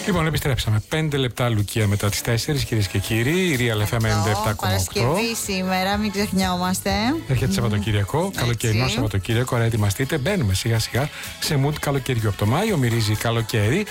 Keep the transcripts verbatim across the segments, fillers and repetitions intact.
Λοιπόν, επιστρέψαμε. Πέντε λεπτά Λουκία μετά τις τέσσερις, κυρίες και κύριοι. Η Real εφ εμ ενενήντα επτά κόμμα οκτώ. Παρασκευή σήμερα, μην ξεχνιόμαστε. Έρχεται Σαββατοκύριακο, καλοκαιρινό Σαββατοκύριακο. Άρα ετοιμαστείτε. Μπαίνουμε σιγά σιγά σε mood καλοκαιριού. Από το Μάιο μυρίζει καλοκαίρι.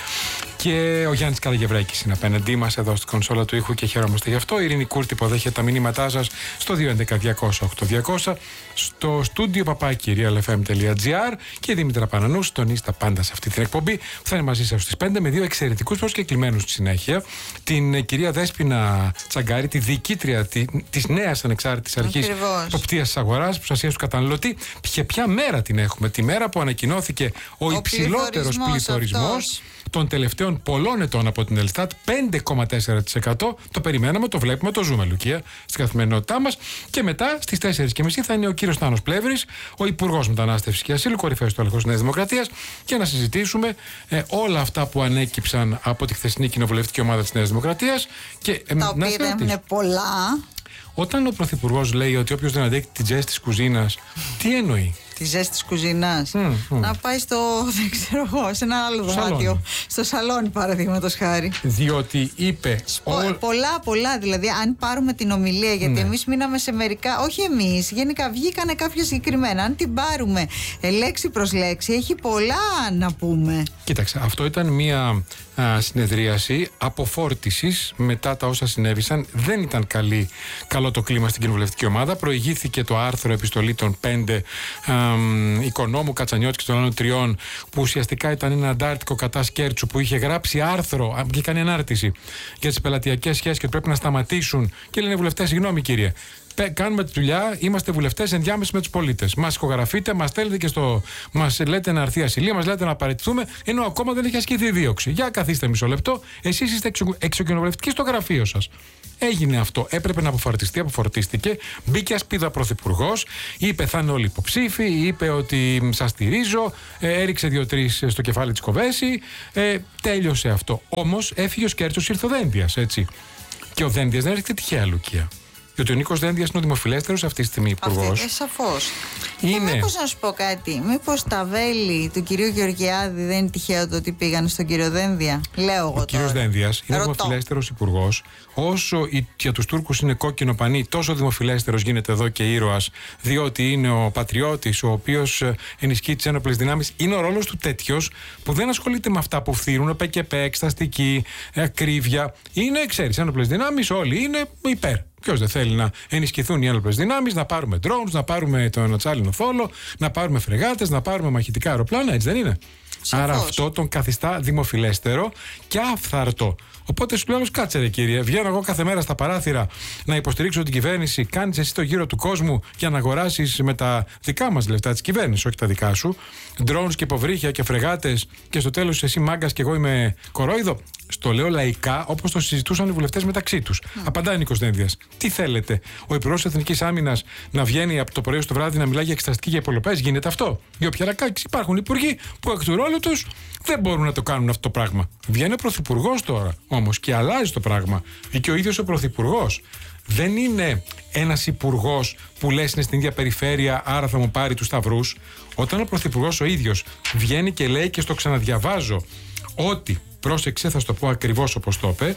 Και ο Γιάννης Καλαγευρέκης είναι απέναντί μας εδώ στην κονσόλα του ήχου και χαιρόμαστε γι' αυτό. Η Ειρήνη Κούρτη υποδέχεται τα μηνύματά σας στο δύο έντεκα διακόσια οκτώ διακόσια, στο στούντιο παπάκι real f m τελεία g r και η Δήμητρα Πανανού στονίζει τα πάντα σε αυτή την εκπομπή που θα είναι μαζί σας στις πέντε με δύο εξαιρετικούς προσκεκλημένους στη συνέχεια. Την κυρία Δέσποινα Τσαγκάρη, τη διοικήτρια της νέας ανεξάρτητης αρχής εποπτείας της αγοράς, προστασίας του καταναλωτή. Και ποια μέρα την έχουμε? Τη μέρα που ανακοινώθηκε ο, ο υψηλότερος πληθωρισμός των τελευταίων πολλών ετών από την Ελστάτ, πέντε κόμμα τέσσερα τοις εκατό. Το περιμέναμε, το βλέπουμε, το ζούμε, Λουκία, στην καθημερινότητά μας. Και μετά στις τέσσερις και μισή θα είναι ο κύριος Θάνος Πλεύρης, ο Υπουργός Μετανάστευσης και Ασύλου, κορυφαίος του έλεγχου της Νέας Δημοκρατίας, και να συζητήσουμε ε, όλα αυτά που ανέκυψαν από τη χθεσινή κοινοβουλευτική ομάδα της Νέας Δημοκρατίας. Και, ε, τα οποία δεν είναι πολλά. Όταν ο Πρωθυπουργός λέει ότι όποιος δεν αντέχει την ζέστη της κουζίνας, τι εννοεί? Τη ζέστη της κουζίνας. Mm, mm. Να πάει στο, δεν ξέρω εγώ, σε ένα άλλο δωμάτιο. Στο σαλόνι, παραδείγματος χάρη. Διότι είπε. Σπο, ό... Πολλά, πολλά. Δηλαδή, αν πάρουμε την ομιλία, γιατί ναι. εμείς μείναμε σε μερικά. Όχι εμείς, γενικά βγήκανε κάποια συγκεκριμένα. Αν την πάρουμε ε, λέξη προς λέξη, έχει πολλά να πούμε. Κοίταξε, αυτό ήταν μία α, συνεδρίαση αποφόρτισης μετά τα όσα συνέβησαν. Δεν ήταν καλή, καλό το κλίμα στην κοινοβουλευτική ομάδα. Προηγήθηκε το άρθρο επιστολή των πέντε α, οικονόμου Κατσανιώτη και των άλλων τριών, που ουσιαστικά ήταν ένα αντάρτικο κατά Σκέρτσου, που είχε γράψει άρθρο και κάνει ανάρτηση για τις πελατειακές σχέσεις και ότι πρέπει να σταματήσουν. Και λένε βουλευτές, συγγνώμη κύριε, κάνουμε τη δουλειά, είμαστε βουλευτές ενδιάμεση με τους πολίτες. Μας ηχογραφείτε, μας στέλνετε και στο. Μας λέτε να έρθει ασυλία, μας λέτε να παραιτηθούμε, ενώ ακόμα δεν έχει ασκηθεί δίωξη. Για καθίστε μισό λεπτό, εσείς είστε εξοκοινοβουλευτικοί στο γραφείο σας. Έγινε αυτό. Έπρεπε να αποφορτιστεί, αποφορτίστηκε. Μπήκε ασπίδα πρωθυπουργός, είπε θα είναι όλοι υποψήφοι, είπε ότι σας στηρίζω, ε, έριξε δύο-τρεις στο κεφάλι της Κοβέση. Ε, τέλειωσε αυτό. Όμως έφυγε ο Σκέρτσος, ήρθε ο Δένδιας, έτσι. Και ο Δένδιας δεν έρχεται τυχαία, Λουκία. Διότι ο Νίκος Δένδιας είναι ο δημοφιλέστερος αυτή τη στιγμή υπουργός. Ε, σαφώς. Είναι. Και μήπως να σου πω κάτι, μήπως τα βέλη του κυρίου Γεωργιάδη δεν είναι τυχαίο το ότι πήγαν στον κύριο Δένδια? Λέω εγώ. Ο κύριος Δένδιας είναι ο δημοφιλέστερος υπουργός. Όσο για τους Τούρκους είναι κόκκινο πανί, τόσο δημοφιλέστερος γίνεται εδώ και ήρωας, διότι είναι ο πατριώτης, ο οποίος ενισχύει τις ένοπλες δυνάμεις. Είναι ο ρόλος του τέτοιος που δεν ασχολείται με αυτά που φθείρουν, ΠΚΠ, εξεταστική, ακρίβεια. Είναι, ξέρεις, ένοπλες δυνάμεις, όλοι είναι υπέρ. Ποιος δεν θέλει να ενισχυθούν οι ένοπλες δυνάμεις, να πάρουμε drones, να πάρουμε τον ατσάλινο θόλο, να πάρουμε φρεγάτες, να πάρουμε μαχητικά αεροπλάνα, έτσι δεν είναι? Σαφώς. Άρα αυτό τον καθιστά δημοφιλέστερο και άφθαρτο. Οπότε σου λέω, κάτσε ρε κύριε, βγαίνω εγώ κάθε μέρα στα παράθυρα να υποστηρίξω την κυβέρνηση. Κάνεις εσύ το γύρο του κόσμου για να αγοράσεις με τα δικά μας λεφτά της κυβέρνησης, όχι τα δικά σου, drones και υποβρύχια και φρεγάτες, και στο τέλος εσύ μάγκας και εγώ είμαι κορόιδο. Στο λέω λαϊκά, όπως το συζητούσαν οι βουλευτές μεταξύ τους. Mm. Απαντάει Νίκος Δένδιας. Τι θέλετε, ο Υπουργός Εθνικής Άμυνας να βγαίνει από το πρωί στο βράδυ να μιλάει για εξεταστική και υπολοιπές? Γίνεται αυτό? Για Πιερακάκης υπάρχουν υπουργοί που εκ του ρόλου τους δεν μπορούν να το κάνουν αυτό το πράγμα. Βγαίνει ο Πρωθυπουργός τώρα όμως και αλλάζει το πράγμα. Και ο ίδιος ο Πρωθυπουργός δεν είναι ένας υπουργός που λες είναι στην ίδια περιφέρεια, άρα θα μου πάρει τους σταυρούς. Όταν ο Πρωθυπουργός ο ίδιος βγαίνει και λέει, και στο ξαναδιαβάζω, ότι, πρόσεξε, θα σου το πω ακριβώς όπως το είπε,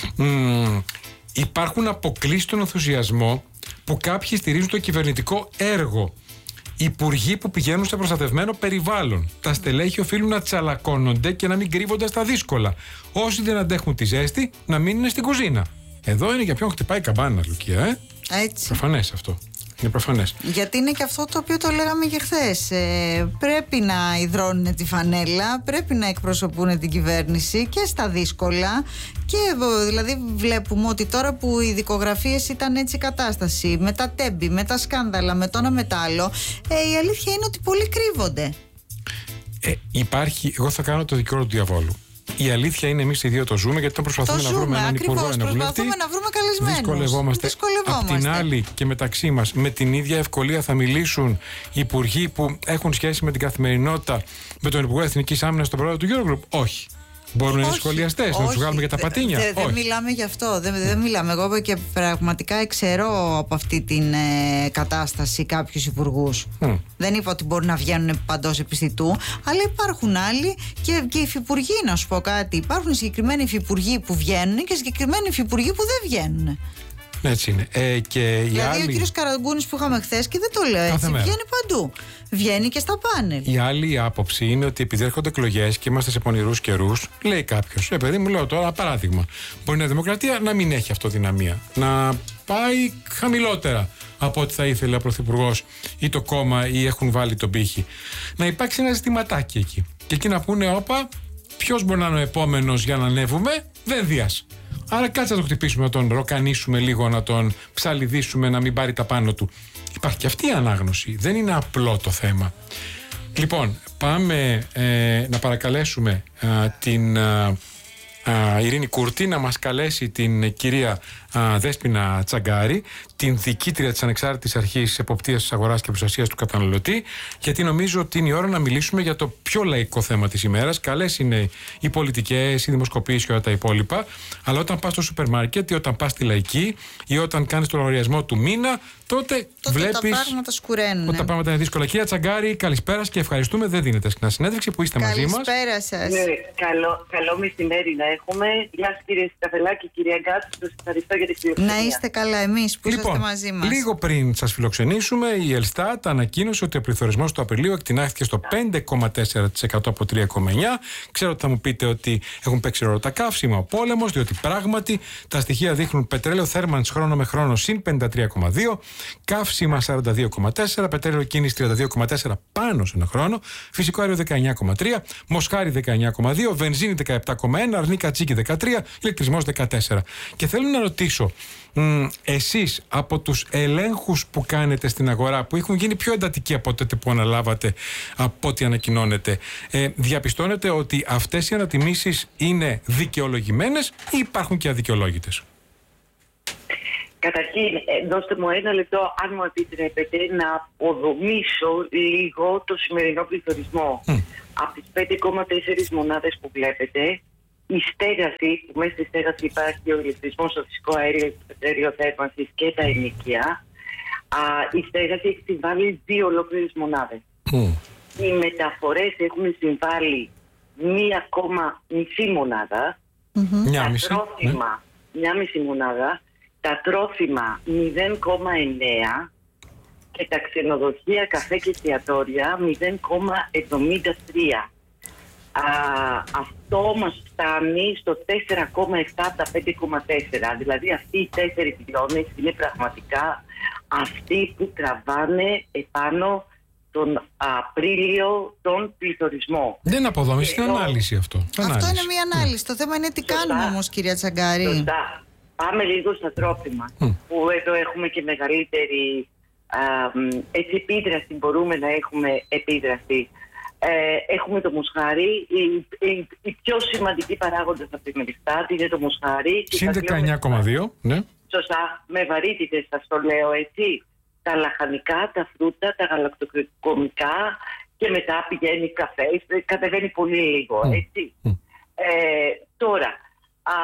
μ, υπάρχουν αποκλίσεις στον ενθουσιασμό που κάποιοι στηρίζουν το κυβερνητικό έργο. Υπουργοί που πηγαίνουν σε προστατευμένο περιβάλλον. Τα στελέχη οφείλουν να τσαλακώνονται και να μην κρύβονται στα δύσκολα. Όσοι δεν αντέχουν τη ζέστη, να μείνουν στην κουζίνα. Εδώ είναι για ποιον χτυπάει η καμπάνα, Λουκία, ε. Έτσι. Προφανές αυτό. Είναι προφανές. Γιατί είναι και αυτό το οποίο το λέγαμε και χθες. Ε, πρέπει να υδρώνουν τη φανέλα, πρέπει να εκπροσωπούν την κυβέρνηση και στα δύσκολα. Και δηλαδή βλέπουμε ότι τώρα που οι δικογραφίες ήταν έτσι κατάσταση, με τα τέμπη, με τα σκάνδαλα, με το ένα με το άλλο, ε, η αλήθεια είναι ότι πολλοί κρύβονται. Ε, υπάρχει, εγώ θα κάνω το δικαίωμα του διαβόλου. Η αλήθεια είναι, εμείς οι δύο το ζούμε, γιατί όταν προσπαθούμε το να βρούμε έναν υπουργό, έναν βουλευτή, προσπαθούμε να βρούμε καλεσμένους. Δυσκολευόμαστε. Απ' την άλλη και μεταξύ μας, με την ίδια ευκολία θα μιλήσουν υπουργοί που έχουν σχέση με την καθημερινότητα, με τον Υπουργό Εθνικής Άμυνας, στον πρόεδρο του Eurogroup? Όχι. Μπορούν να είναι σχολιαστές, να τους βγάλουμε για τα πατίνια? Δεν δε μιλάμε γι' αυτό. Δεν δε μιλάμε. Εγώ και πραγματικά εξαιρώ από αυτή την ε, κατάσταση κάποιους υπουργούς. Mm. Δεν είπα ότι μπορούν να βγαίνουν παντός επιστητού, αλλά υπάρχουν άλλοι και, και υφυπουργοί, να σου πω κάτι. Υπάρχουν συγκεκριμένοι υφυπουργοί που βγαίνουν και συγκεκριμένοι υφυπουργοί που δεν βγαίνουν. Έτσι είναι. Ε, και δηλαδή άλλοι... ο κύριος Καραγκούνης που είχαμε χθες, και δεν το λέω έτσι, βγαίνει παντού. Βγαίνει και στα πάνελ. Η άλλη άποψη είναι ότι επειδή έρχονται εκλογές και είμαστε σε πονηρούς καιρούς, λέει κάποιος, ε παιδί μου, λέω τώρα παράδειγμα, μπορεί η Δημοκρατία να μην έχει αυτοδυναμία, να πάει χαμηλότερα από ό,τι θα ήθελε ο Πρωθυπουργός ή το κόμμα ή έχουν βάλει τον πύχη. Να υπάρξει ένα ζητηματάκι εκεί. Και εκεί να πούνε, όπα, ποιος μπορεί να είναι ο επόμενος για να ανέβουμε? Δένδιας. Άρα κάτσε να το χτυπήσουμε, να τον ροκανίσουμε λίγο, να τον ψαλιδίσουμε, να μην πάρει τα πάνω του. Υπάρχει και αυτή η ανάγνωση. Δεν είναι απλό το θέμα. Λοιπόν, πάμε ε, να παρακαλέσουμε ε, την ε, ε, Ειρήνη Κούρτη να μας καλέσει την κυρία ε, Δέσποινα Τσαγκάρη, την διοικήτρια της Ανεξάρτητης Αρχής Εποπτείας της Αγοράς και Προστασίας του Καταναλωτή, γιατί νομίζω ότι είναι η ώρα να μιλήσουμε για το πιο λαϊκό θέμα της ημέρας. Καλές είναι οι πολιτικές, οι δημοσκοπήσεις και όλα τα υπόλοιπα, αλλά όταν πας στο σούπερ μάρκετ ή όταν πας στη λαϊκή ή όταν κάνεις το λογαριασμό του μήνα, τότε, τότε βλέπεις τα πράγματα σκουραίνουν. Ότι τα πράγματα είναι δύσκολα. Κυρία Τσαγκάρη, καλησπέρα και ευχαριστούμε. Δεν δίνετε συχνά συνέντευξη που είστε μαζί μας. Καλησπέρα σας. Ναι, καλό, καλό μεσημέρι να έχουμε. Γεια σας κύριε Σκαφελάκη, κυρία Γκάτση, σας ευχαριστώ για τη φιλοξενία. Να είστε καλά εμείς που λοιπόν, είσαστε μαζί μας. Λίγο πριν σας φιλοξενήσουμε, η Ελστάτ ανακοίνωσε ότι ο πληθωρισμός του Απριλίου εκτινάχθηκε στο πέντε κόμμα τέσσερα τοις εκατό από τρία κόμμα εννιά τοις εκατό. Ξέρω ότι θα μου πείτε ότι έχουν παίξει ρόλο τα καύσιμα, ο πόλεμος, διότι πράγματι τα στοιχεία δείχνουν πετρέλαιο θέρμανσης χρόνο με χρόνο συν πενήντα τρία κόμμα δύο, καύσιμα σαράντα δύο κόμμα τέσσερα, πετρέλαιο κίνηση τριάντα δύο κόμμα τέσσερα πάνω σε ένα χρόνο, φυσικό αέριο δεκαεννιά κόμμα τρία, μοσχάρι δεκαεννιά κόμμα δύο, βενζίνη δεκαεπτά κόμμα ένα, αρνί κατσίκι δεκατρία, ηλεκτρισμός δεκατέσσερα. Και θέλω να ρωτήσω, μ, εσείς από τους ελέγχους που κάνετε στην αγορά, που έχουν γίνει πιο εντατικοί από τότε που αναλάβατε, από ό,τι ανακοινώνετε, ε, διαπιστώνετε ότι αυτές οι ανατιμήσεις είναι δικαιολογημένες ή υπάρχουν και αδικαιολόγητες? Καταρχήν, δώστε μου ένα λεπτό, αν μου επιτρέπετε, να αποδομήσω λίγο το σημερινό πληθωρισμό. Mm. Από τις πέντε κόμμα τέσσερα μονάδες που βλέπετε, η στέγαση, που μέσα στη στέγαση υπάρχει ο ηλεκτρισμός, το φυσικό αέριο, το πετρέλαιο θέρμανσης και τα ενοικία, α, η στέγαση έχει συμβάλει δύο ολόκληρες μονάδες. Mm. Οι μεταφορές έχουν συμβάλει μία ακόμα μισή μονάδα. Mm-hmm. Τα μια μισή, τρόφιμα, ναι. μια μισή μονάδα. Τα τρόφιμα μηδέν κόμμα εννέα και τα ξενοδοχεία, καφέ και εστιατόρια μηδέν κόμμα εβδομήντα τρία. Α, αυτό μας φτάνει στο τέσσερα κόμμα επτά από τα πέντε κόμμα τέσσερα. Δηλαδή αυτοί οι τέσσερις πυλώνες είναι πραγματικά αυτοί που τραβάνε επάνω τον Απρίλιο τον πληθωρισμό. Δεν είναι αποδόμηση, είναι ανάλυση αυτό. Αυτό ανάλυση. Είναι μια ανάλυση. Mm. Το θέμα είναι τι Σωστά. κάνουμε όμως, κυρία Τσαγκάρη. Σωστά. Πάμε λίγο στα τρόφιμα, mm. που εδώ έχουμε και μεγαλύτερη α, έτσι, επίδραση, μπορούμε να έχουμε επίδραση. Ε, έχουμε το μοσχάρι, οι, οι, οι πιο σημαντικοί παράγοντες από την Ελστάτ είναι το μοσχάρι. Συν δεκαεννιά κόμμα δύο, ναι. Σωστά, με βαρύτητες σας το λέω έτσι. Τα λαχανικά, τα φρούτα, τα γαλακτοκομικά και μετά πηγαίνει καφέ, κατεβαίνει πολύ λίγο, έτσι. Mm. Ε, τώρα, Α,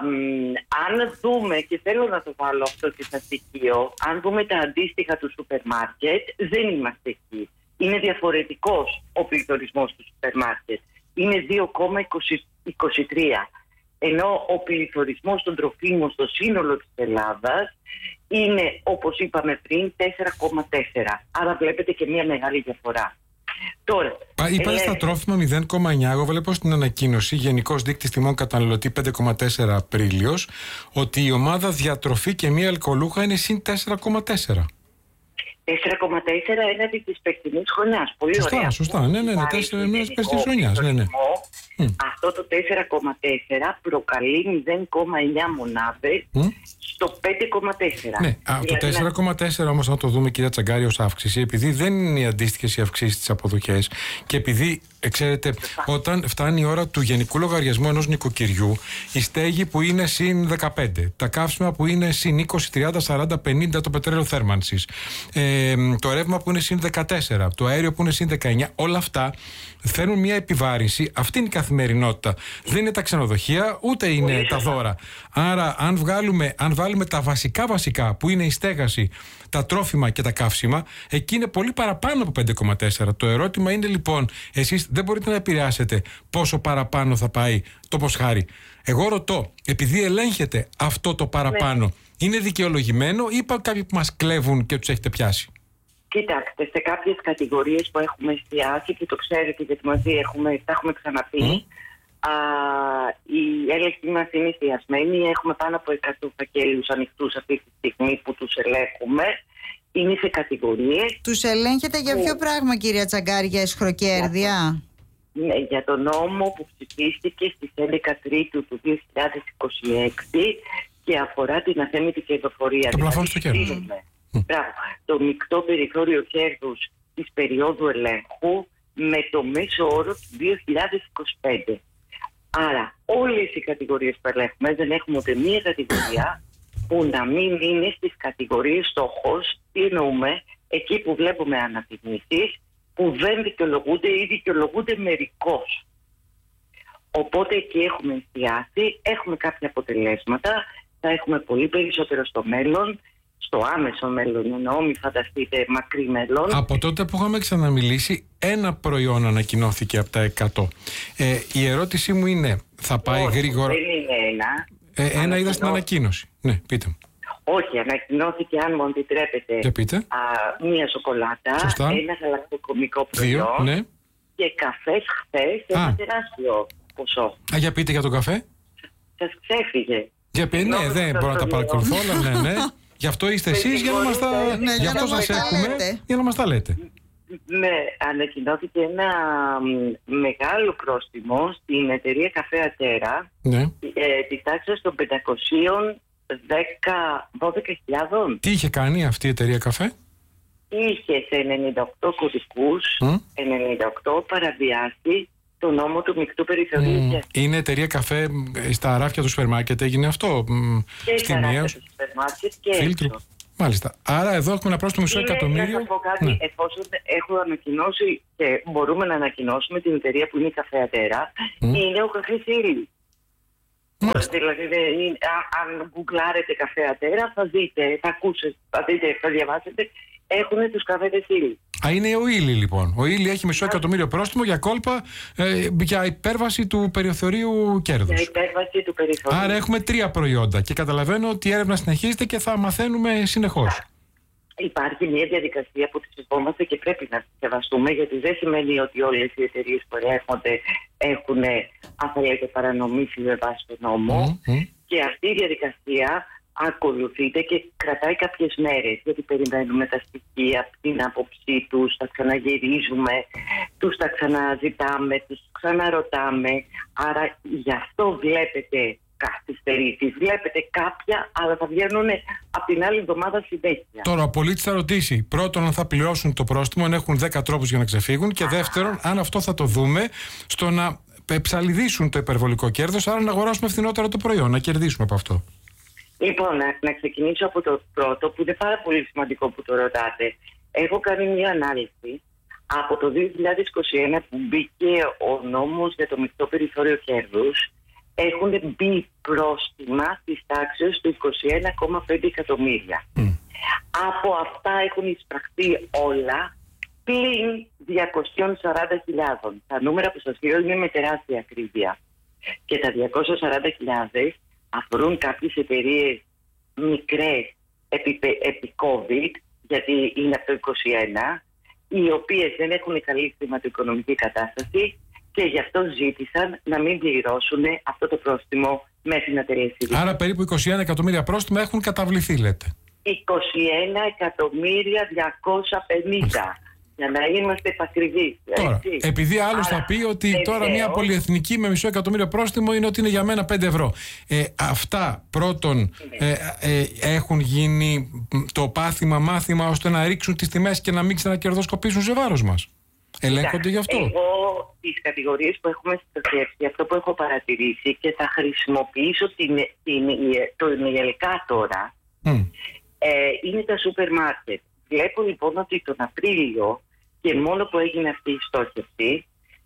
αν δούμε, και θέλω να το βάλω αυτό και στα στοιχείο, αν δούμε τα αντίστοιχα του σούπερ μάρκετ, δεν είμαστε εκεί. Είναι διαφορετικός ο πληθωρισμός του σούπερ μάρκετ. Είναι δύο κόμμα είκοσι τρία. Ενώ ο πληθωρισμός των τροφίμων στο σύνολο της Ελλάδας είναι, όπως είπαμε πριν, τέσσερα κόμμα τέσσερα. Άρα βλέπετε και μια μεγάλη διαφορά. Τώρα, Υπάρχει στα τρόφιμα μηδέν κόμμα εννιά. Εγώ βλέπω στην ανακοίνωση Γενικός Δείκτης Τιμών Καταναλωτή πέντε κόμμα τέσσερα Απρίλιος ότι η ομάδα διατροφή και μία αλκοολούχα είναι συν τέσσερα κόμμα τέσσερα. τέσσερα κόμμα τέσσερα έναντι της περσινής χρονιάς. Πολύ σωστά, ωραία. Σωστά, ναι, ναι, ναι, τέσσερα της περσινής χρονιάς. Ναι, ναι. Mm. Αυτό το τέσσερα κόμμα τέσσερα προκαλεί μηδέν κόμμα εννιά μονάδες mm. στο πέντε κόμμα τέσσερα. Ναι, δηλαδή το τέσσερα κόμμα τέσσερα όμως, να το δούμε, κυρία Τσαγκάρη, ως αύξηση, επειδή δεν είναι οι αντίστοιχες οι αυξήσεις στις αποδοχές και επειδή, ξέρετε, όταν φτάνει η ώρα του γενικού λογαριασμού ενός νοικοκυριού, η στέγη που είναι συν δεκαπέντε, τα καύσιμα που είναι συν είκοσι, τριάντα, σαράντα, πενήντα, το πετρέλαιο θέρμανσης, ε, το ρεύμα που είναι συν δεκατέσσερα, το αέριο που είναι συν δεκαεννιά, όλα αυτά φέρνουν μια επιβάρυνση. Αυτή είναι η καθημερινότητα. Δεν είναι τα ξενοδοχεία, ούτε είναι Πολύ τα δώρα. Άρα, αν, βγάλουμε, αν βάλουμε τα βασικά βασικά, που είναι η στέγαση, τα τρόφιμα και τα καύσιμα, εκεί είναι πολύ παραπάνω από πέντε κόμμα τέσσερα. Το ερώτημα είναι λοιπόν, εσείς δεν μπορείτε να επηρεάσετε πόσο παραπάνω θα πάει το Ποσχάρι. Εγώ ρωτώ, επειδή ελέγχετε αυτό το παραπάνω, ναι. είναι δικαιολογημένο ή υπάρχουν κάποιοι που μας κλέβουν και τους έχετε πιάσει? Κοιτάξτε, σε κάποιες κατηγορίες που έχουμε εστιάσει και το ξέρετε γιατί μαζί έχουμε, τα έχουμε ξαναπεί, mm. α, η έλεγχη μας είναι εστιασμένη. Έχουμε πάνω από εκατό φακέλους ανοιχτούς αυτή τη στιγμή που τους ελέγχουμε. Είναι σε κατηγορίες. Τους ελέγχετε για ποιο mm. πράγμα, κυρία Τσαγκάρη, για αισχροκέρδεια? Ναι, για τον νόμο που ψηφίστηκε στις έντεκα Τρίτου του δύο χιλιάδες είκοσι έξι και αφορά την αθέμητη κερδοφορία. Το πλαφόν στο κέρδος. Μπράβο. Το μεικτό περιθώριο κέρδους της περίοδου ελέγχου με το μέσο όρο του δύο χιλιάδες είκοσι πέντε. Άρα όλες οι κατηγορίες που ελέγχουμε, δεν έχουμε ούτε μία κατηγορία που να μην είναι στις κατηγορίες στόχος. Τι εννοούμε? Εκεί που βλέπουμε ανατιμήσεις που δεν δικαιολογούνται ή δικαιολογούνται μερικώς. Οπότε εκεί έχουμε εστιάσει, έχουμε κάποια αποτελέσματα, θα έχουμε πολύ περισσότερο στο μέλλον, στο άμεσο μέλλον εννοώ, μην φανταστείτε μακρύ μέλλον. Από τότε που είχαμε ξαναμιλήσει, ένα προϊόν ανακοινώθηκε από τα εκατό. Ε, η ερώτησή μου είναι, θα πάει Όχι, γρήγορα? Δεν είναι ένα. Ε, ένα είδα στην ανακοίνωση. Ναι, πείτε μου. Όχι, ανακοινώθηκε, αν μου επιτρέπετε, α, μία σοκολάτα, Σωστά. ένα γαλακτοκομικό προϊόν. Δύο, ναι. Και καφές χθες, ένα τεράστιο ποσό. Α, για πείτε για τον καφέ. Σας ξέφυγε. Για πείτε, ναι, δεν μπορώ να τα παρακολουθώ, αλλά ναι, ναι. Γι' αυτό είστε εσείς, για να μας τα, ναι, γι' αυτό σας έχουμε, για να μας τα λέτε. Ναι, ανακοινώθηκε ένα μεγάλο πρόστιμο στην εταιρεία Καφέ Ατέρα, ναι. ε, της τάξης των πεντακόσιες δώδεκα χιλιάδες. Τι είχε κάνει αυτή η εταιρεία καφέ? Είχε σε ενενήντα οκτώ κωδικούς, mm. ενενήντα οκτώ παραβιάσει το νόμο του μεικτού περιθωρίου. Mm. Είναι εταιρεία καφέ στα ράφια του σούπερ μάρκετ, έγινε αυτό? Και στα ράφια του σούπερ μάρκετ και φίλτρο. Έξω. Μάλιστα. Άρα εδώ έχουμε ένα πρόστιμο μισό εκατομμύριο. Να σας πω κάτι, ναι. Εφόσον έχω ανακοινώσει και μπορούμε να ανακοινώσουμε την εταιρεία που είναι η Καφέ Ατέρα, mm. είναι ο καφές Ήλι. Δηλαδή, αν γκουγκλάρετε Καφέ Ατέρα, θα δείτε, θα ακούσετε, θα δείτε, θα διαβάσετε, έχουν τους καφέδες Ήλι. Α, είναι ο Ήλι λοιπόν. Ο Ήλι έχει μισό εκατομμύριο πρόστιμο για κόλπα, ε, για υπέρβαση του περιθωρίου κέρδους. Για υπέρβαση του περιθωρίου. Άρα έχουμε τρία προϊόντα και καταλαβαίνω ότι η έρευνα συνεχίζεται και θα μαθαίνουμε συνεχώς. Υπάρχει μια διαδικασία που τη σεβόμαστε και πρέπει να τη σεβαστούμε, γιατί δεν σημαίνει ότι όλες οι εταιρείες που έρχονται έχουν, αν θέλετε, παρανομήσει με βάση τον νόμο. Mm, mm. Και αυτή η διαδικασία ακολουθείται και κρατάει κάποιες μέρες, γιατί περιμένουμε τα στοιχεία, την άποψή τους, τα ξαναγυρίζουμε, τους τα ξαναζητάμε, τους ξαναρωτάμε. Άρα γι' αυτό βλέπετε καθυστερήσεις, βλέπετε κάποια, αλλά θα βγαίνουν από την άλλη εβδομάδα συνέχεια. Τώρα ο πολίτης θα ρωτήσει πρώτον αν θα πληρώσουν το πρόστιμο, αν έχουν δέκα τρόπους για να ξεφύγουν, και δεύτερον αν αυτό θα το δούμε στο να ψαλιδίσουν το υπερβολικό κέρδος, άρα να αγοράσουμε φθηνότερα το προϊόν, να κερδίσουμε από αυτό. Λοιπόν, να, να ξεκινήσω από το πρώτο, που είναι πάρα πολύ σημαντικό που το ρωτάτε. Έχω κάνει μια ανάλυση από το δύο χιλιάδες είκοσι ένα που μπήκε ο νόμος για το μεικτό περιθώριο κέρδους. Έχουν μπει πρόστιμα της τάξης του είκοσι ένα κόμμα πέντε εκατομμύρια. Mm. Από αυτά έχουν εισπραχθεί όλα πλην διακόσιες σαράντα χιλιάδες. Τα νούμερα που σας λέω είναι με τεράστια ακρίβεια. Και τα διακόσιες σαράντα χιλιάδες αφορούν κάποιες εταιρείες μικρές επί, επί COVID, γιατί είναι από το είκοσι ένα, οι οποίες δεν έχουν καλή χρηματοοικονομική κατάσταση και γι' αυτό ζήτησαν να μην πληρώσουν αυτό το πρόστιμο μέχρι να τελειώσει. Άρα περίπου είκοσι ένα εκατομμύρια πρόστιμα έχουν καταβληθεί, λέτε. είκοσι ένα εκατομμύρια διακόσια πενήντα. Για να είμαστε επακριβείς. Τώρα, επειδή άλλος θα πει ότι βεβαίως, τώρα μια πολυεθνική με μισό εκατομμύριο πρόστιμο είναι ότι είναι για μένα πέντε ευρώ. Ε, αυτά πρώτον ε, ε, έχουν γίνει το πάθημα μάθημα ώστε να ρίξουν τις τιμές και να μην ξανακερδοσκοπήσουν σε βάρος μας. Ελέγχονται γι' αυτό. Εγώ τις κατηγορίες που έχουμε στοχεύσει, αυτό που έχω παρατηρήσει και θα χρησιμοποιήσω την, την, το ιελικά τώρα, mm. ε, είναι τα σούπερ μάρκετ. Βλέπω λοιπόν ότι τον Απρίλιο και μόνο που έγινε αυτή η στόχευση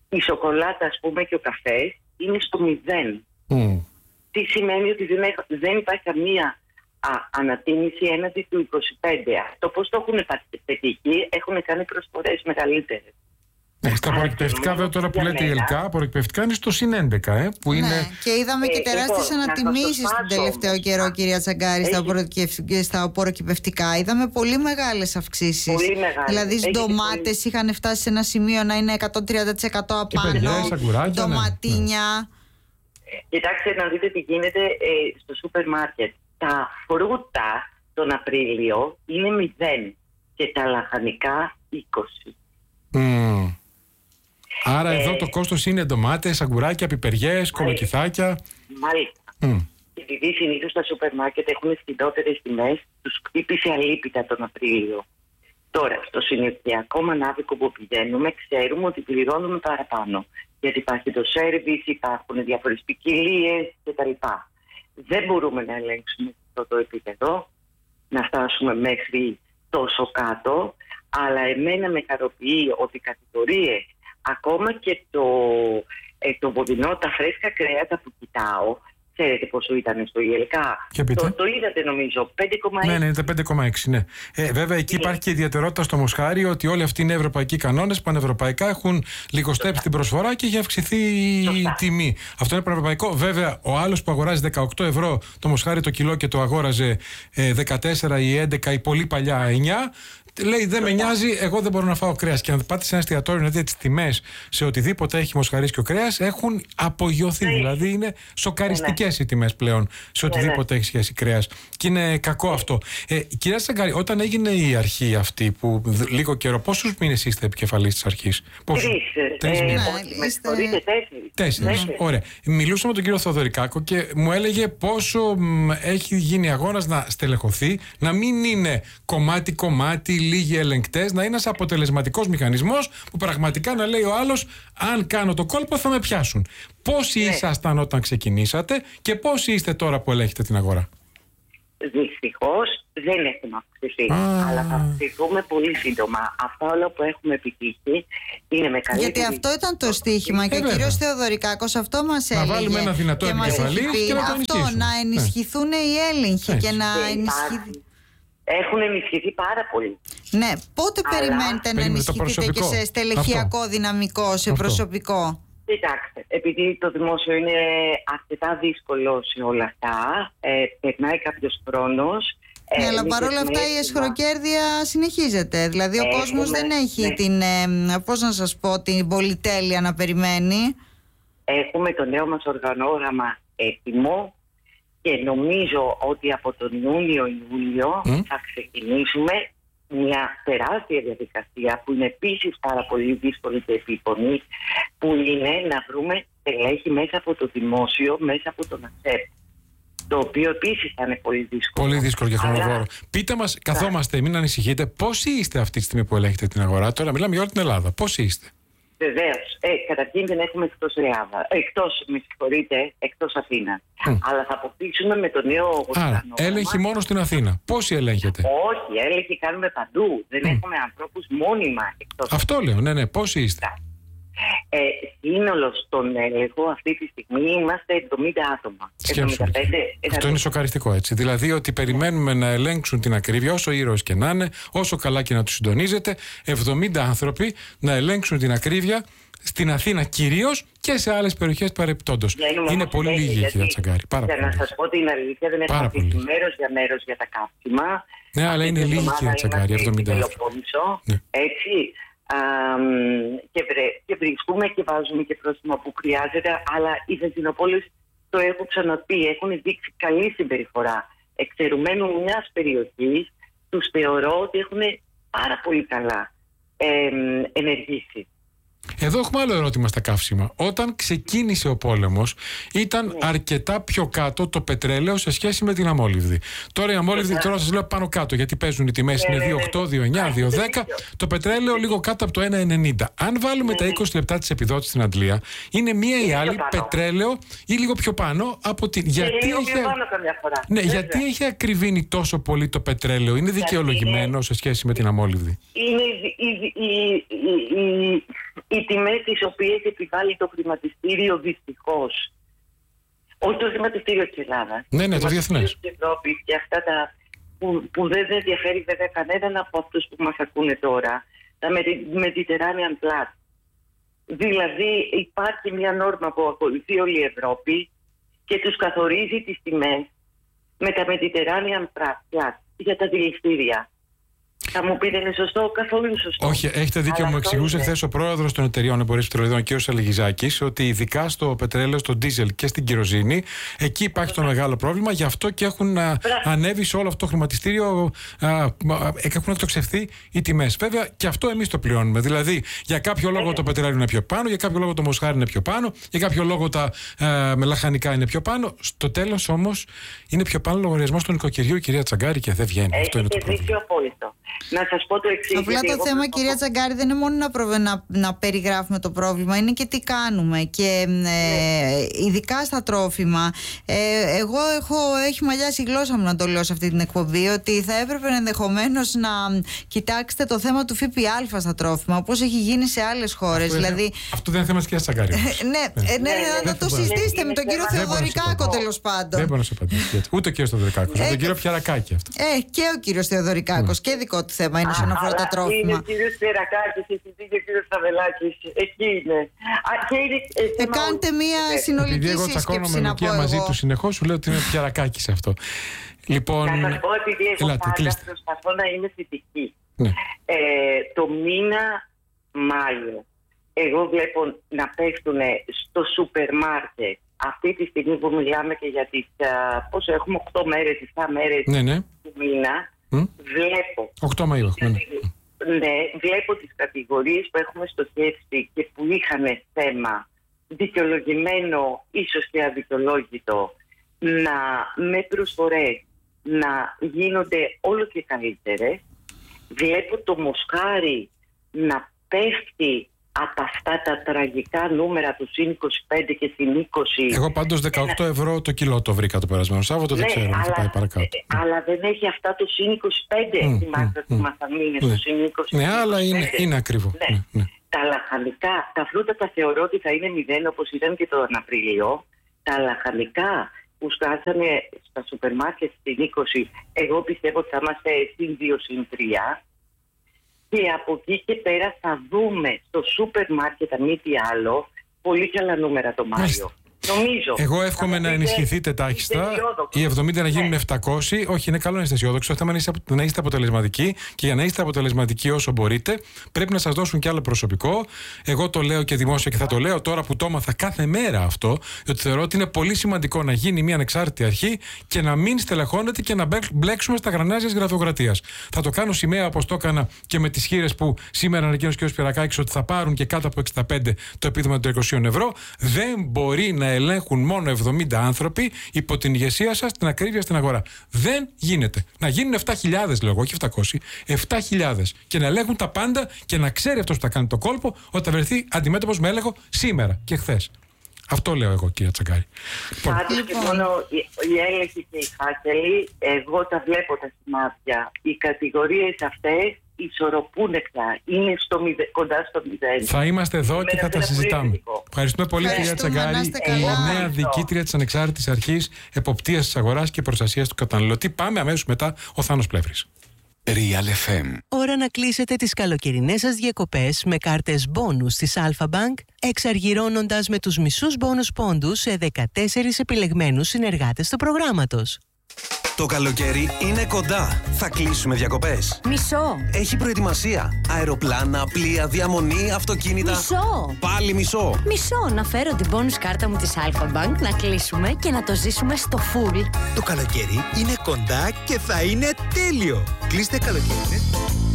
η σοκολάτα, ας πούμε, και ο καφές είναι στο μηδέν. Mm. Τι σημαίνει ότι δεν, έχ, δεν υπάρχει καμία α, ανατίμηση έναντι του είκοσι πέντε. Το πώς το έχουν πετύχει, έχουν κάνει προσφορές μεγαλύτερες. Ναι, στα απορροκυπευτικά, βέβαια, τώρα που λέτε υλικά, απορροκυπευτικά είναι στο συν έντεκα, ε, που είναι... Ναι, και είδαμε και ε, τεράστιες εγώ, ανατιμήσεις τον τελευταίο όμως. καιρό, κυρία Τσαγκάρη, Έχει... στα απορροκυπευτικά. Είδαμε πολύ μεγάλες αυξήσεις. Πολύ μεγάλες. Δηλαδή, οι ντομάτες πολύ... είχαν φτάσει σε ένα σημείο να είναι εκατόν τριάντα τοις εκατό απάνω. Ντοματίνια. Ναι. Κοιτάξτε να δείτε τι γίνεται ε, στο σούπερ μάρκετ. Τα φρούτα τον Απρίλιο είναι μηδέν και τα λαχανικά είκοσι. Mm. Άρα ε, εδώ το κόστος είναι ντομάτες, αγκουράκια, πιπεριές, κολοκυθάκια. Μάλιστα. Mm. Επειδή συνήθως τα σούπερ μάρκετ έχουν φθηνότερες τιμές, τους χτύπησε αλίπητα τον Απρίλιο. Τώρα, στο συνηθιακό μανάβικο που πηγαίνουμε, ξέρουμε ότι πληρώνουμε παραπάνω. Γιατί υπάρχει το σέρβις, υπάρχουν διάφορες ποικιλίες κτλ. Δεν μπορούμε να ελέγξουμε αυτό το επίπεδο, να φτάσουμε μέχρι τόσο κάτω, αλλά εμένα με χαροποιεί ότι οι κατηγορίες, ακόμα και το, ε, το βοδινό, τα φρέσκα κρέατα που κοιτάω, ξέρετε πόσο ήταν στο ι ελ κέι. Το, το είδατε νομίζω, πέντε κόμμα έξι. Ναι, ναι, ήταν πέντε κόμμα έξι, ναι. Ε, βέβαια εκεί ναι. υπάρχει και ιδιαιτερότητα στο μοσχάρι ότι όλοι αυτοί είναι ευρωπαϊκοί κανόνες, πανευρωπαϊκά, έχουν λιγοστέψει την προσφορά και έχει αυξηθεί η τιμή. Αυτό είναι πανευρωπαϊκό. Βέβαια, ο άλλος που αγοράζει δεκαοκτώ ευρώ το μοσχάρι το κιλό και το αγόραζε ε, δεκατέσσερα ή έντεκα ή πολύ παλιά εννιά, λέει δεν με νοιάζει, εγώ δεν μπορώ να φάω κρέας. Και αν πάτε σε ένα εστιατόριο να δείτε τις τιμές σε οτιδήποτε έχει μοσχαρίσιο κρέας, έχουν απογειωθεί. Δηλαδή είναι σοκαριστικές οι τιμές πλέον σε οτιδήποτε έχει σχέση κρέας. Και είναι κακό αυτό. Ε, κυρία Τσαγκάρη, όταν έγινε η αρχή αυτή, που λίγο καιρό, πόσους μήνες είστε επικεφαλής της αρχής? Τρεις μήνες. Τέσσερις. Ωραία. Μιλούσα με τον κύριο Θοδωρικάκο και μου έλεγε πόσο έχει γίνει αγώνας να στελεχωθεί, να μην είναι κομμάτι-κομμάτι, λίγοι ελεγκτές, να είναι ένας αποτελεσματικός μηχανισμός που πραγματικά να λέει ο άλλος, αν κάνω το κόλπο θα με πιάσουν. Πόσοι ναι. ήσασταν όταν ξεκινήσατε και πόσοι είστε τώρα που ελέγχετε την αγορά? Δυστυχώς δεν έχουμε αυξηθεί, ah. αλλά θα αυξηθούμε πολύ σύντομα. Αυτά όλα που έχουμε επιτύχει είναι με καλύτερη... Γιατί αυτό ήταν το στίχημα ε, και ο κύριος Θεοδωρικάκος αυτό μας έλεγε. Να βάλουμε ένα δυνατό επικεφαλής και, και να το ενισχύσουμε. Αυτό, να ενισχυθούν ναι. οι έλεγχοι Έτσι. και να ενισχυθεί... Έχουν ενισχυθεί πάρα πολύ. Ναι, πότε αλλά... περιμένετε να ενισχυθείτε και σε στελεχειακό αυτό. δυναμικό, σε αυτό. προσωπικό? Κοιτάξτε, επειδή το δημόσιο είναι αρκετά δύσκολο σε όλα αυτά, ε, περνάει κάποιος χρόνος. Ναι, ε, αλλά παρόλα αυτά η εσχροκέρδεια συνεχίζεται. Δηλαδή Έχουμε, ο κόσμος δεν έχει ναι. την, ε, πώς να σας πω, την πολυτέλεια να περιμένει. Έχουμε το νέο μας οργανόγραμμα έτοιμο και νομίζω ότι από τον Ιούνιο-Ιούλιο mm. θα ξεκινήσουμε μια τεράστια διαδικασία που είναι επίσης πάρα πολύ δύσκολη και επίπονη, που είναι να βρούμε στελέχη μέσα από το δημόσιο, μέσα από τον ΑΣΕΠ, το οποίο επίσης θα είναι πολύ δύσκολο. Πολύ δύσκολο και χρονοβόρο. Αλλά... Πείτε μας, καθόμαστε, μην ανησυχείτε, πόσοι είστε αυτή τη στιγμή που ελέγχετε την αγορά? Τώρα μιλάμε για όλη την Ελλάδα. Πόσοι είστε? Βεβαίως. Ε, καταρχήν δεν έχουμε εκτός Ελλάδα. Εκτός, με συγχωρείτε, εκτός Αθήνα. Mm. Αλλά θα αποκτήσουμε με το νέο οργανόγραμμα. Άρα, έλεγχη μόνο στην Αθήνα. Πόσοι ελέγχετε? Όχι, έλεγχη κάνουμε παντού. Δεν mm. έχουμε ανθρώπους μόνιμα εκτός. Αυτό λέω, ναι, ναι. Πόσοι είστε? Ε, σύνολο στον έλεγχο αυτή τη στιγμή είμαστε εβδομήντα άτομα. εβδομήντα πέντε, αυτό είναι σοκαριστικό, έτσι. Δηλαδή ότι περιμένουμε να ελέγξουν την ακρίβεια, όσο ήρωες και να είναι, όσο καλά και να τους συντονίζετε, εβδομήντα άνθρωποι να ελέγξουν την ακρίβεια στην Αθήνα κυρίως και σε άλλες περιοχές παρεπιπτόντως. Είναι, είναι πολύ λίγοι, κυρία Τσαγκάρη. Για να σας πω την αλήθεια, δεν έχουμε αφήσει μέρος για μέρος για τα καύσιμα. Ναι, αλλά είναι λίγοι, κυρία Τσαγκάρη, εβδομήντα. Έτσι. Um, και, βρε, και βρίσκουμε και βάζουμε και πρόστιμα που χρειάζεται, αλλά οι βενζινοπόλεις, το έχω ξαναπεί, έχουν δείξει καλή συμπεριφορά. Εξαιρουμένου μιας περιοχής, τους θεωρώ ότι έχουν πάρα πολύ καλά ε, ενεργήσει. Εδώ έχουμε άλλο ερώτημα στα καύσιμα. Όταν ξεκίνησε ο πόλεμος, ήταν ναι. αρκετά πιο κάτω το πετρέλαιο σε σχέση με την αμόλυβδη. Τώρα η αμόλυβδη, ναι. τώρα σας λέω πάνω κάτω, γιατί παίζουν οι τιμές, ναι, είναι δύο οκτώ, δύο εννιά, δύο δέκα. Το πετρέλαιο λίγο κάτω από το ένα ενενήντα. Αν βάλουμε ναι. τα είκοσι λεπτά της επιδότησης στην Αντλία, είναι μία ή άλλη πετρέλαιο ή λίγο πιο πάνω από την. Γιατί λίγο έχει... πιο πάνω καμιά φορά. Ναι, γιατί έχει ακριβήνει τόσο πολύ το πετρέλαιο? Είναι δικαιολογημένο σε σχέση με την αμόλυβδη? Είναι η, η, η, η, Οι τιμές τις οποίες επιβάλλει το χρηματιστήριο, δυστυχώς. Όχι το χρηματιστήριο της Ελλάδας. Ναι, ναι, το διεθνές. Της Ευρώπης και αυτά τα που, που δεν ενδιαφέρει βέβαια κανέναν από αυτούς που μας ακούνε τώρα. Τα Mediterranean Plus. Δηλαδή υπάρχει μια νόρμα που ακολουθεί όλη η Ευρώπη και τους καθορίζει τις τιμές με τα Mediterranean Plus για τα δηληστήρια. Θα μου πείτε, είναι σωστό, καθόλου σωστό. Όχι, έχετε δίκιο. Αλλά μου εξηγούσε χθες ο πρόεδρος των εταιριών εμπορίας πετρελαιών, κ. Αλιγιζάκης, ότι ειδικά στο πετρέλαιο, στο ντίζελ και στην κυροζήνη, εκεί υπάρχει το μεγάλο πρόβλημα. Γι' αυτό και έχουν α, ανέβει σε όλο αυτό το χρηματιστήριο, α, α, έχουν εκτοξευθεί οι τιμές. Βέβαια, και αυτό εμείς το πληρώνουμε. Δηλαδή, για κάποιο λόγο το πετρέλαιο είναι πιο πάνω, για κάποιο λόγο το μοσχάρι είναι πιο πάνω, για κάποιο λόγο τα α, μελαχανικά είναι πιο πάνω. Στο τέλος όμως είναι πιο πάνω ο λογαριασμός του νοικοκυριού, κυρία Τσαγκάρη, και δεν βγαίνει. Αυτό είναι το πρόβλημα. Να σας πω το εξής. Απλά το θέμα, εγώ... κυρία Τσαγκάρη, δεν είναι μόνο να, προβε... να, να περιγράφουμε το πρόβλημα, είναι και τι κάνουμε. Και ε, ναι. ειδικά στα τρόφιμα. Ε, εγώ έχω, έχει μαλλιάσει η γλώσσα μου να το λέω σε αυτή την εκπομπή, ότι θα έπρεπε ενδεχομένως να κοιτάξετε το θέμα του ΦΠΑ στα τρόφιμα, όπως έχει γίνει σε άλλες χώρες. Αυτό, δηλαδή... αυτό δεν είναι θέμα της κυρίας Τσαγκάρη. ναι, ναι, ναι, να το συζητήσετε με τον κύριο Θεοδωρικάκο, τέλος πάντων. Δεν μπορώ να σου απαντήσω. Ούτε ο κύριος Θεοδωρικάκος, με τον κύριο Πιαρακάκη αυτό. Ε, και ο κύριος Θεοδωρικάκος, και δικό του θέμα είναι όσον αφορά τα τρόφιμα. Είναι ο κύριος Πιαρακάκης, εσύ και ο κύριος Σταβελάκης. Εκεί είναι. Ε, κάντε μία συνολική σύσκεψη, να πω εγώ. μαζί του συνεχώς, σου λέω ότι είναι Πιαρακάκης αυτό. Λοιπόν, να σας πω, επειδή εγώ ελάτε, πάντα κλείστε. προσπαθώ να είμαι θετική. Ναι. Ε, το μήνα Μάιο, εγώ βλέπω να πέφτουν στο σούπερ μάρκετ αυτή τη στιγμή που μιλάμε και για τις, α, πόσο έχουμε, οκτώ μέρες, επτά μέρες ναι, ναι. του μήνα, mm. βλέπω. οκτώ Μαΐου έχουμε, ναι. Ναι, βλέπω τις κατηγορίες που έχουμε στοχεύσει και που είχαν θέμα δικαιολογημένο, ίσως και αδικαιολόγητο, να με προσφορές να γίνονται όλο και καλύτερες. Βλέπω το μοσχάρι να πέφτει από αυτά τα τραγικά νούμερα του συν είκοσι πέντε και συν είκοσι. Εγώ πάντως δεκαοκτώ ευρώ το κιλό το βρήκα το περασμένο Σάββατο, ναι, δεν ξέρω αν θα πάει παρακάτω. Ε, αλλά δεν έχει αυτά το συν είκοσι πέντε, mm, θυμάστε ότι mm, μας θα μείνει mm, το συν είκοσι πέντε. Ναι, αλλά είναι, είναι ακριβό. Ναι. Ναι, ναι. Τα λαχανικά, τα φρούτα τα θεωρώ ότι θα είναι μηδέν όπως ήταν και τον Απρίλιο. Τα λαχανικά που σκάσανε στα σούπερ μάρκετ στην είκοσι, εγώ πιστεύω ότι θα είμαστε συν δύο συν τρία. Και από εκεί και πέρα θα δούμε στο σούπερ μάρκετ, αν μη τι άλλο, πολύ καλά νούμερα το Μάιο. Νομίζω. Εγώ εύχομαι να ενισχυθείτε τάχιστα. Οι εβδομήντα να γίνουν επτακόσιοι. Όχι, είναι καλό να είστε αισιόδοξοι. Το θέμα είναι να είστε αποτελεσματικοί. Και για να είστε αποτελεσματικοί όσο μπορείτε, πρέπει να σας δώσουν κι άλλο προσωπικό. Εγώ το λέω και δημόσια και θα το λέω τώρα που το έμαθα κάθε μέρα αυτό. Διότι θεωρώ ότι είναι πολύ σημαντικό να γίνει μια ανεξάρτητη αρχή και να μην στελεχώνεται και να μπλέξουμε στα γρανάζια της γραφειοκρατίας. Θα το κάνω σημαία όπως το έκανα και με τις χήρες που σήμερα ανακοίνωσε ο κ. Πιαρακάκης ότι θα πάρουν και κάτω από εξήντα πέντε το επίδομα των τριακοσίων ευρώ. Δεν μπορεί να ελέγχουν μόνο εβδομήντα άνθρωποι υπό την ηγεσία σας την ακρίβεια στην αγορά. Δεν γίνεται. Να γίνουν επτά χιλιάδες, λέω εγώ, όχι επτακόσιοι, επτά χιλιάδες. Και να ελέγχουν τα πάντα και να ξέρει αυτός που θα κάνει το κόλπο ότι θα βρεθεί αντιμέτωπος με έλεγχο σήμερα και χθες. Αυτό λέω εγώ, κυρία Τσαγκάρη. Πάντως και μόνο οι έλεγχοι και οι φάκελοι, εγώ τα βλέπω τα σημάδια. Οι κατηγορίες αυτές ισορροπούν πια. Είναι στο μηδε, κοντά στο μηδέν. Θα είμαστε εδώ και θα τα συζητάμε. Ευχαριστούμε πολύ, κυρία Τσαγκάρη, η νέα διοικήτρια της Ανεξάρτητης Αρχής Εποπτείας της Αγοράς και Προστασίας του Καταναλωτή. Πάμε αμέσως μετά, ο Θάνος Πλεύρης. Real εφ εμ. Ώρα να κλείσετε τις καλοκαιρινές σας διακοπές με κάρτες μπόνους της Alpha Bank, εξαργυρώνοντας με τους μισούς μπόνους πόντους σε δεκατέσσερις επιλεγμένους συνεργάτες του προγράμματος. Το καλοκαίρι είναι κοντά. Θα κλείσουμε διακοπές. Μισό. Έχει προετοιμασία. Αεροπλάνα, πλοία, διαμονή, αυτοκίνητα. Μισό. Πάλι μισό. Μισό. Να φέρω την bonus κάρτα μου της Alpha Bank, να κλείσουμε και να το ζήσουμε στο full. Το καλοκαίρι είναι κοντά και θα είναι τέλειο. Κλείστε καλοκαίρι.